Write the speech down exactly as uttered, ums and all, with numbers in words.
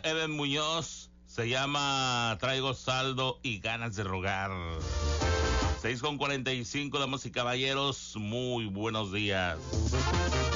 Eben Muñoz. Se llama Traigo saldo y ganas de rogar. seis con cuarenta y cinco, damas y caballeros. Muy buenos días.